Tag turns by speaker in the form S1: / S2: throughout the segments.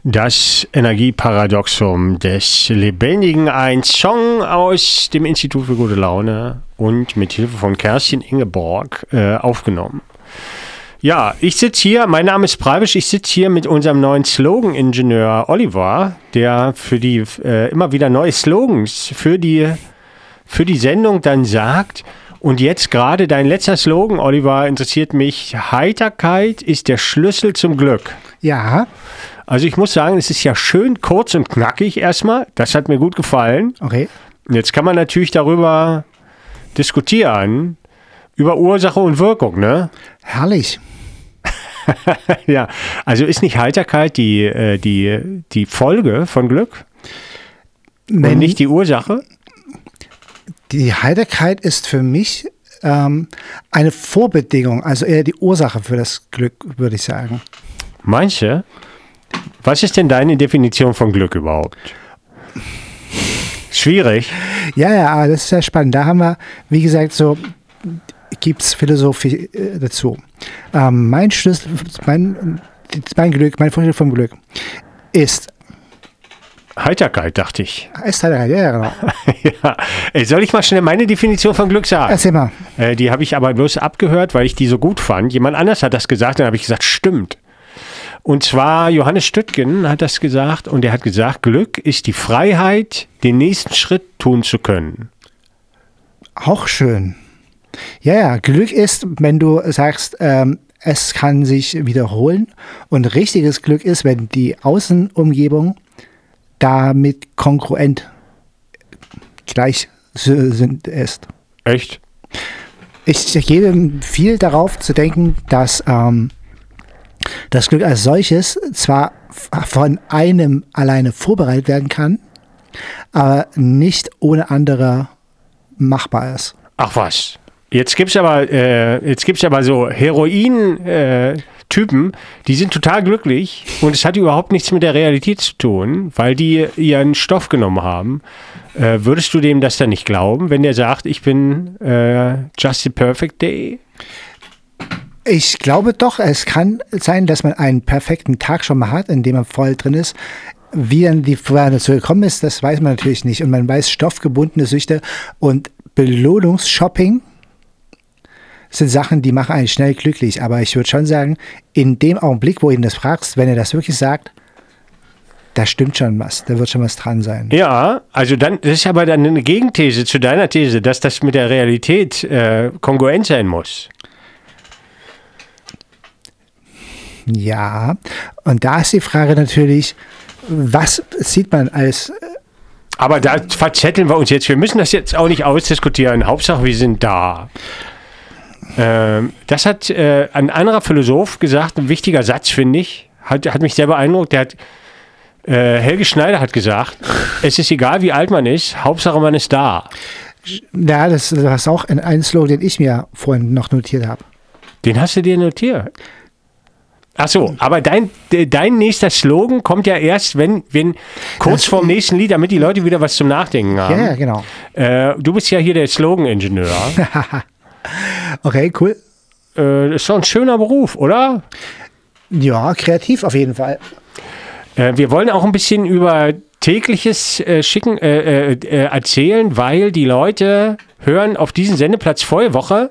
S1: Das Energieparadoxum des Lebendigen, ein Song aus dem Institut für gute Laune und mit Hilfe von Kerstin Ingeborg aufgenommen. Ja, ich sitze hier, mein Name ist Preibisch, ich sitze hier mit unserem neuen Slogan-Ingenieur Oliver, der für die immer wieder neue Slogans für die Sendung dann sagt. Und jetzt gerade dein letzter Slogan, Oliver, interessiert mich. Heiterkeit ist der Schlüssel zum Glück.
S2: Ja.
S1: Also ich muss sagen, es ist ja schön kurz und knackig erstmal. Das hat mir gut gefallen.
S2: Okay.
S1: Jetzt kann man natürlich darüber diskutieren, über Ursache und Wirkung, ne?
S2: Herrlich.
S1: Ja, also ist nicht Heiterkeit die Folge von Glück? Und nicht die Ursache?
S2: Die Heiterkeit ist für mich eine Vorbedingung, also eher die Ursache für das Glück, würde ich sagen.
S1: Meinst du? Was ist denn deine Definition von Glück überhaupt? Schwierig.
S2: Ja, das ist sehr spannend. Da haben wir, wie gesagt, so gibt es Philosophie dazu. Mein Schlüssel, mein Glück, meine Vorstellung vom Glück ist
S1: Heiterkeit, dachte ich.
S2: Ist Heiterkeit, ja, genau.
S1: Ja. Ey, soll ich mal schnell meine Definition von Glück sagen?
S2: Erzähl mal.
S1: Die habe ich aber bloß abgehört, weil ich die so gut fand. Jemand anders hat das gesagt, dann habe ich gesagt, stimmt. Und zwar Johannes Stüttgen hat das gesagt und er hat gesagt, Glück ist die Freiheit, den nächsten Schritt tun zu können.
S2: Auch schön. Ja, Glück ist, wenn du sagst, es kann sich wiederholen und richtiges Glück ist, wenn die Außenumgebung damit kongruent gleich ist.
S1: Echt?
S2: Ich gebe viel darauf zu denken, dass das Glück als solches zwar von einem alleine vorbereitet werden kann, aber nicht ohne andere machbar ist.
S1: Ach was. Jetzt gibt's aber so Heroin-Typen, die sind total glücklich und es hat überhaupt nichts mit der Realität zu tun, weil die ihren Stoff genommen haben. Würdest du dem das dann nicht glauben, wenn der sagt, ich bin just a perfect day?
S2: Ich glaube doch, es kann sein, dass man einen perfekten Tag schon mal hat, in dem man voll drin ist. Wie dann die Frage dazu gekommen ist, das weiß man natürlich nicht. Und man weiß, stoffgebundene Süchte und Belohnungsshopping sind Sachen, die machen einen schnell glücklich. Aber ich würde schon sagen, in dem Augenblick, wo du ihn das fragst, wenn er das wirklich sagt, da stimmt schon was, da wird schon was dran sein.
S1: Ja, also dann, das ist aber dann eine Gegenthese zu deiner These, dass das mit der Realität kongruent sein muss.
S2: Ja, und da ist die Frage natürlich, was sieht man als...
S1: Aber da verzetteln wir uns jetzt. Wir müssen das jetzt auch nicht ausdiskutieren. Hauptsache, wir sind da. Das hat ein anderer Philosoph gesagt, ein wichtiger Satz, finde ich. Hat mich sehr beeindruckt. Helge Schneider hat gesagt, es ist egal, wie alt man ist, Hauptsache, man ist da.
S2: Ja, das ist auch ein Slogan, den ich mir vorhin noch notiert habe.
S1: Den hast du dir notiert? Ach so, aber dein nächster Slogan kommt ja erst, wenn kurz vorm nächsten Lied, damit die Leute wieder was zum Nachdenken haben.
S2: Ja, genau.
S1: Du bist ja hier der Slogan-Ingenieur.
S2: Okay, cool.
S1: Ist doch ein schöner Beruf, oder?
S2: Ja, kreativ auf jeden Fall.
S1: Wir wollen auch ein bisschen über tägliches erzählen, weil die Leute hören auf diesen Sendeplatz Feuerwoche.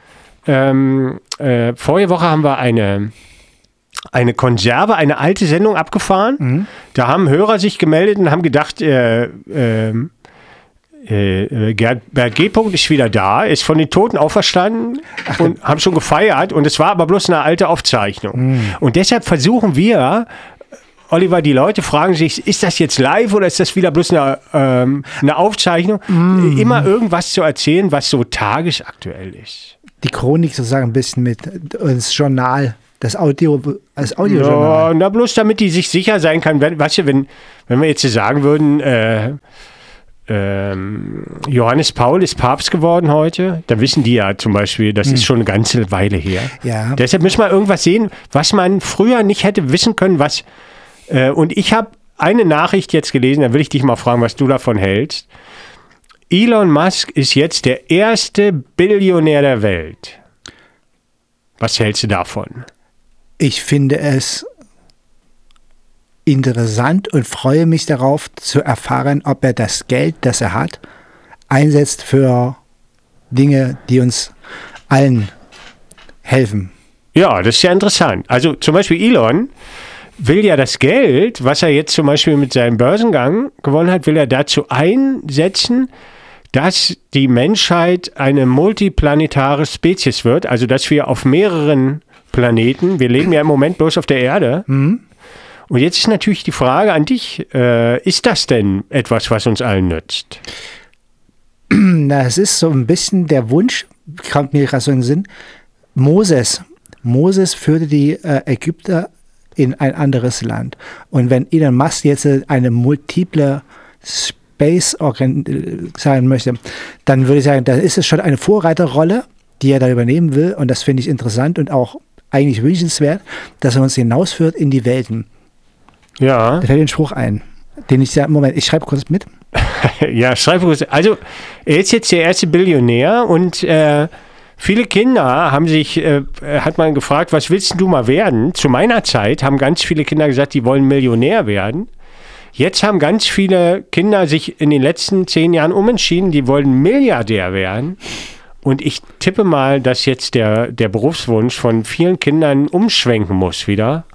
S1: Feuerwoche haben wir eine Konserve, eine alte Sendung abgefahren. Mhm. Da haben Hörer sich gemeldet und haben gedacht, Bert G. ist wieder da, ist von den Toten auferstanden und haben schon gefeiert und es war aber bloß eine alte Aufzeichnung. Mhm. Und deshalb versuchen wir, Oliver, die Leute fragen sich, ist das jetzt live oder ist das wieder bloß eine Aufzeichnung? Mhm. Immer irgendwas zu erzählen, was so tagesaktuell ist.
S2: Die Chronik sozusagen ein bisschen mit ins Journal. Das Audiojournal.
S1: Ja, na bloß damit die sich sicher sein kann, weißt du, wenn wir jetzt sagen würden, Johannes Paul ist Papst geworden heute, dann wissen die ja zum Beispiel, das ist schon eine ganze Weile her.
S2: Ja.
S1: Deshalb müssen wir irgendwas sehen, was man früher nicht hätte wissen können, und ich habe eine Nachricht jetzt gelesen, da will ich dich mal fragen, was du davon hältst. Elon Musk ist jetzt der erste Billionär der Welt. Was hältst du davon?
S2: Ich finde es interessant und freue mich darauf zu erfahren, ob er das Geld, das er hat, einsetzt für Dinge, die uns allen helfen.
S1: Ja, das ist ja interessant. Also zum Beispiel Elon will ja das Geld, was er jetzt zum Beispiel mit seinem Börsengang gewonnen hat, will er dazu einsetzen, dass die Menschheit eine multiplanetare Spezies wird, also dass wir auf mehreren Planeten, wir leben ja im Moment bloß auf der Erde. Und jetzt ist natürlich die Frage an dich, ist das denn etwas, was uns allen nützt?
S2: Na, es ist so ein bisschen der Wunsch, kommt mir gerade so in den Sinn, Moses führte die Ägypter in ein anderes Land. Und wenn Elon Musk jetzt eine multiple Space sein möchte, dann würde ich sagen, da ist es schon eine Vorreiterrolle, die er da übernehmen will. Und das finde ich interessant und auch eigentlich wünschenswert, dass er uns hinausführt in die Welten.
S1: Ja.
S2: Da fällt den Spruch ein, den ich Moment, ich schreibe kurz mit.
S1: Ja, schreibe kurz. Also, er ist jetzt der erste Billionär und viele Kinder haben sich, hat man gefragt, was willst du mal werden? Zu meiner Zeit haben ganz viele Kinder gesagt, die wollen Millionär werden. Jetzt haben ganz viele Kinder sich in den letzten 10 Jahren umentschieden, die wollen Milliardär werden. Und ich tippe mal, dass jetzt der Berufswunsch von vielen Kindern umschwenken muss wieder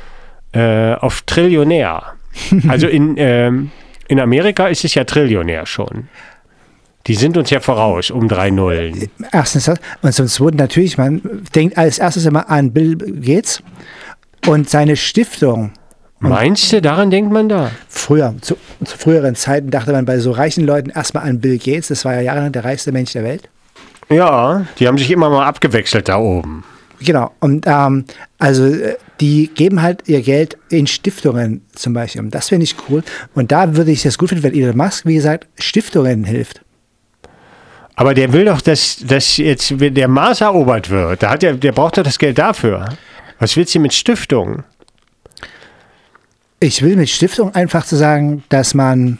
S1: auf Trillionär. Also in Amerika ist es ja Trillionär schon. Die sind uns ja voraus um 3 Nullen.
S2: Erstens das. Und zum Zweiten natürlich, man denkt als erstes immer an Bill Gates und seine Stiftung.
S1: Meinst du, daran denkt man da?
S2: Früher, zu früheren Zeiten dachte man bei so reichen Leuten erstmal an Bill Gates. Das war ja jahrelang der reichste Mensch der Welt.
S1: Ja, die haben sich immer mal abgewechselt da oben.
S2: Genau. Und also die geben halt ihr Geld in Stiftungen zum Beispiel. Und das finde ich cool. Und da würde ich das gut finden, wenn Elon Musk, wie gesagt, Stiftungen hilft.
S1: Aber der will doch, dass jetzt der Mars erobert wird. Der braucht doch das Geld dafür. Was willst du mit Stiftungen?
S2: Ich will mit Stiftung einfach zu sagen, dass man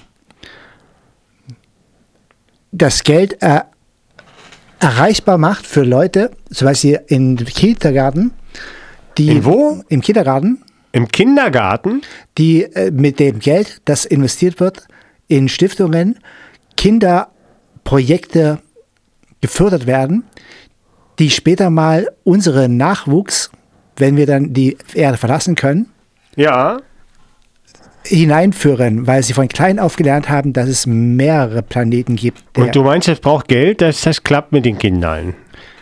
S2: das Geld erreichbar macht für Leute, zum Beispiel im Kindergarten.
S1: In wo?
S2: Im Kindergarten.
S1: Im Kindergarten?
S2: Die mit dem Geld, das investiert wird in Stiftungen, Kinderprojekte gefördert werden, die später mal unseren Nachwuchs, wenn wir dann die Erde verlassen können,
S1: ja,
S2: hineinführen, weil sie von klein auf gelernt haben, dass es mehrere Planeten gibt.
S1: Und du meinst, es braucht Geld, dass das klappt mit den Kindern?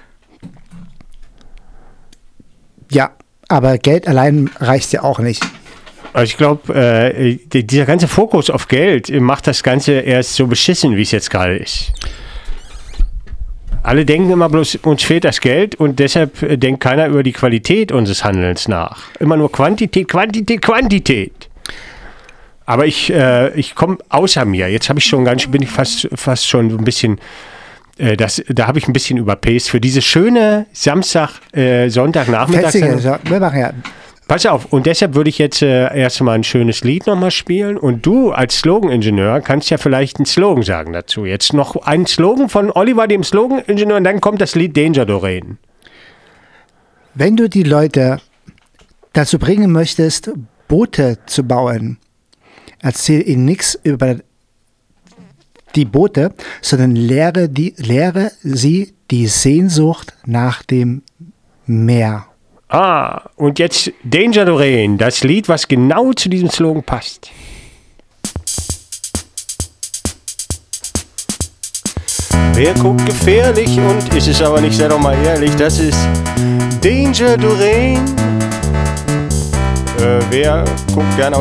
S2: Ja, aber Geld allein reicht ja auch nicht.
S1: Also ich glaube, dieser ganze Fokus auf Geld macht das Ganze erst so beschissen, wie es jetzt gerade ist. Alle denken immer bloß, uns fehlt das Geld und deshalb denkt keiner über die Qualität unseres Handelns nach. Immer nur Quantität, Quantität, Quantität. Aber ich komme außer mir. Jetzt bin ich fast schon ein bisschen, da habe ich ein bisschen überpaced für diese schöne Sonntagnachmittag.
S2: Wir machen ja.
S1: Pass auf, und deshalb würde ich jetzt erstmal ein schönes Lied nochmal spielen und du als Slogan-Ingenieur kannst ja vielleicht einen Slogan sagen dazu. Jetzt noch einen Slogan von Oliver, dem Slogan-Ingenieur, und dann kommt das Lied Danger Doreen.
S2: Wenn du die Leute dazu bringen möchtest, Boote zu bauen, erzähl ihnen nichts über die Boote, sondern lehre sie die Sehnsucht nach dem Meer.
S1: Ah, und jetzt Danger Doreen, das Lied, was genau zu diesem Slogan passt. Wer guckt gefährlich und ist es aber nicht, sei doch mal ehrlich, das ist Danger Doreen. Wer guckt gerne